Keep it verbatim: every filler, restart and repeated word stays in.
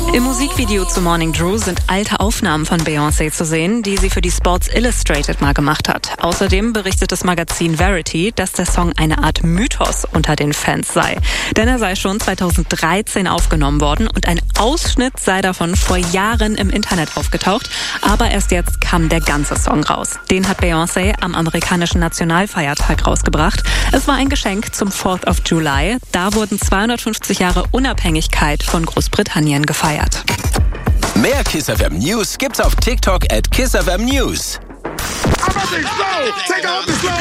Im Musikvideo zu Morning Drew sind alte Aufnahmen von Beyoncé zu sehen, die sie für die Sports Illustrated mal gemacht hat. Außerdem berichtet das Magazin Verity, dass der Song eine Art Mythos unter den Fans sei. Denn er sei schon zweitausenddreizehn aufgenommen worden und ein Ausschnitt sei davon vor Jahren im Internet aufgetaucht. Aber erst jetzt kam der ganze Song raus. Den hat Beyoncé am amerikanischen Nationalfeiertag rausgebracht. Es war ein Geschenk zum fourth of July. Da wurden zweihundertfünfzig Jahre Unabhängigkeit von Großbritannien gefeiert. Mehr Kiss F M News gibt's auf TikTok at Kiss F M News.